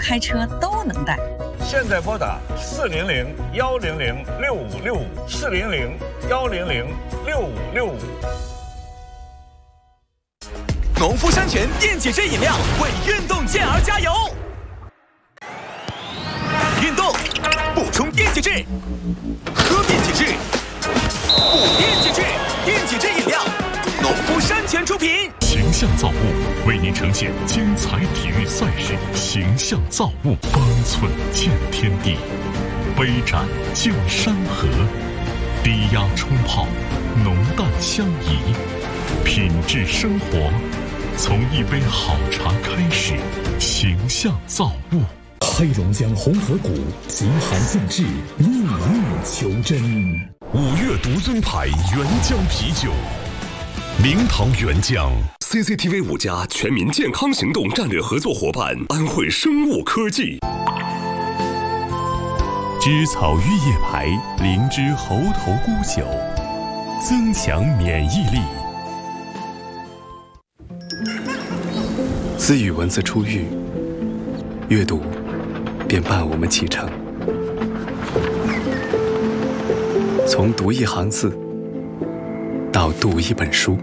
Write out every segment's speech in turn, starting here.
开车都能带。 现在拨打400-100-6565，400-100-6565。 农夫山泉电解质饮料为运动健儿加油！运动补充电解质，喝电解质，补电解质，电解质饮料，农夫山泉出品。 形象造物为您呈现精彩体育赛事，形象造物，方寸见天地，杯盏见山河，低压冲泡，浓淡相宜，品质生活从一杯好茶开始。形象造物。 黑龙江红河谷极寒降质，一日求真。 5月独尊牌原浆啤酒，零糖原浆。CCTV 5家全民健康行动战略合作伙伴安徽生物科技。 芝草玉叶牌灵芝猴头菇酒，增强免疫力。 自与文字初遇，阅读便伴我们启程。从读一行字到读一本书，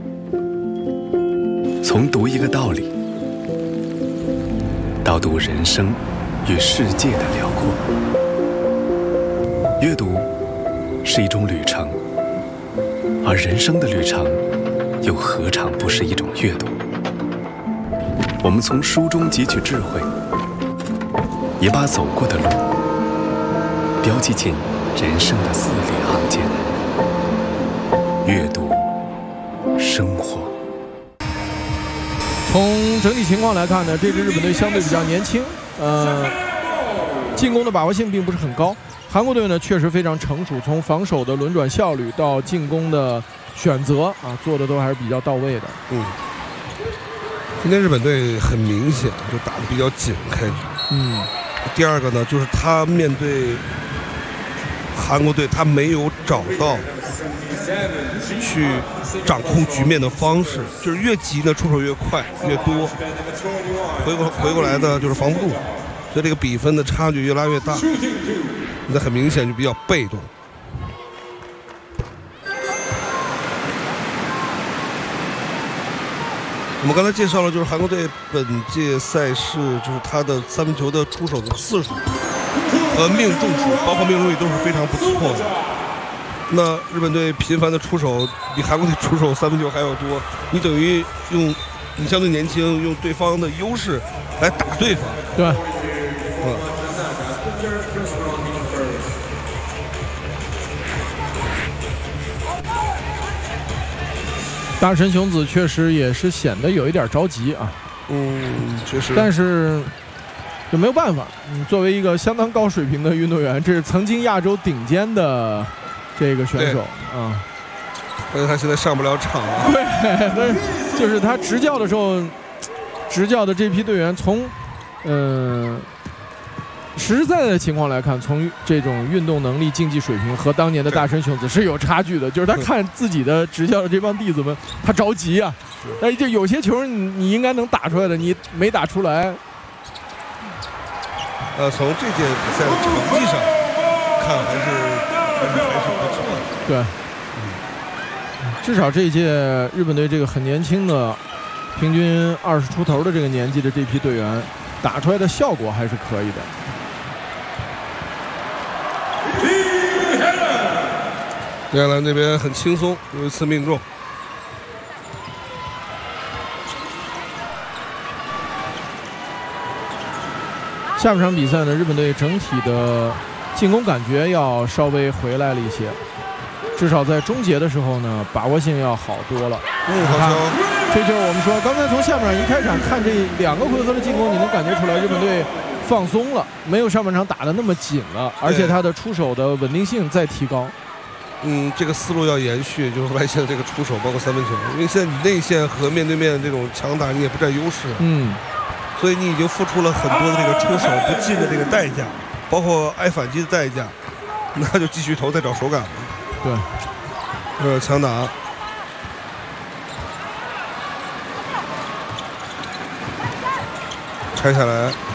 从读一个道理到读人生与世界的辽阔。阅读是一种旅程，而人生的旅程又何尝不是一种阅读？我们从书中汲取智慧，也把走过的路标记进人生的字里行间。阅读生活。 从整体情况来看呢，这支日本队相对比较年轻，进攻的把握性并不是很高。韩国队呢确实非常成熟，从防守的轮转效率到进攻的选择啊，做的都还是比较到位的。 今天日本队很明显就打得比较紧开局。第二个呢，就是他面对韩国队，他没有找到去掌控局面的方式，就是越急呢出手越快越多，回过来呢就是防不住，所以这个比分的差距越拉越大，那很明显就比较被动。我们刚才介绍了，就是韩国队本届赛事就是他的三分球的出手的次数和命中数，包括命中率都是非常不错的。那日本队频繁的出手，比韩国队出手三分球还要多，你等于你相对年轻，用对方的优势来打对方。 对。大神雄子确实也是显得有一点着急啊。 确实。 但是就没有办法，作为一个相当高水平的运动员，这是曾经亚洲顶尖的这个选手啊。 但是他现在上不了场了。 对，但是就是他执教的时候，执教的这批队员从实实在在的情况来看，从这种运动能力、竞技水平和当年的大神雄子是有差距的。就是他看自己的执教的这帮弟子们，他着急啊。但是就有些球你应该能打出来的，你没打出来。 从这届比赛的成绩上看，还是不错的。 对，至少这一届日本队这个很年轻的，平均20出头的这个年纪的这批队员，打出来的效果还是可以的。 亚兰这边很轻松，有一次命中。 下半场比赛呢，日本队整体的进攻感觉要稍微回来了一些，至少在终结的时候呢，把握性要好多了。这就是我们说，刚才从下半场一开场看这2个回合的进攻，你能感觉出来日本队放松了，没有上半场打得那么紧了，而且他的出手的稳定性在提高。 这个思路要延续，就是外线的这个出手，包括三分球，因为现在你内线和面对面这种强打，你也不占优势。所以你已经付出了很多的这个出手不进的这个代价，包括挨反击的代价，那就继续投，再找手感了。 对， 强打，拆下来。